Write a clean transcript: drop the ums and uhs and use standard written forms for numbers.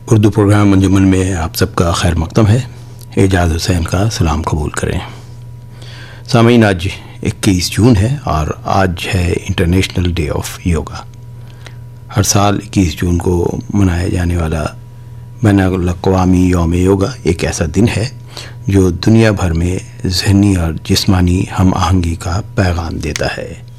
Urdu programme अंजुमन में आप सबका खैर मकदम है। एजाज हुसैन का सलाम कबूल करें। सामीन, आज 21 जून है और आज है इंटरनेशनल डे ऑफ योगा। हर साल 21 जून को मनाया जाने वाला बैनुल-अक़वामी यौम योगा एक ऐसा दिन है जो दुनिया भर में ज़हनी और जिस्मानी हम आहंगी का पैगाम देता है।